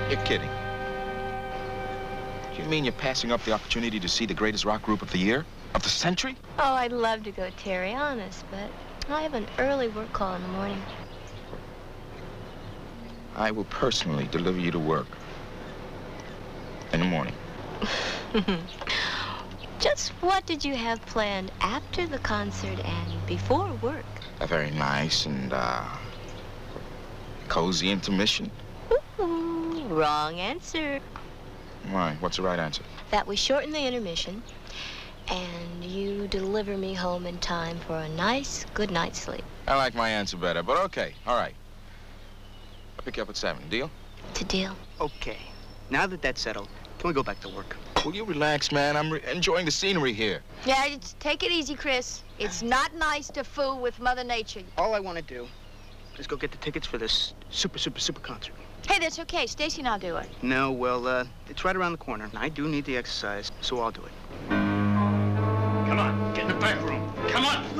You're kidding. Do you mean you're passing up the opportunity to see the greatest rock group of the year? Of the century? Oh, I'd love to go, Terry, honest, but I have an early work call in the morning. I will personally deliver you to work. In the morning. Just what did you have planned after the concert and before work? A very nice and, cozy intermission. Ooh, wrong answer. Why? What's the right answer? That we shorten the intermission, and you deliver me home in time for a nice, good night's sleep. I like my answer better, but okay. All right. I'll pick you up at 7. Deal? It's a deal. Okay. Now that that's settled, can we go back to work? Will you relax, man? I'm enjoying the scenery here. Yeah, just take it easy, Chris. It's not nice to fool with Mother Nature. All I want to do is go get the tickets for this super concert. Hey, that's okay. Stacy and I'll do it. No, well, it's right around the corner. I do need the exercise, so I'll do it. Come on, get in the back room. Come on.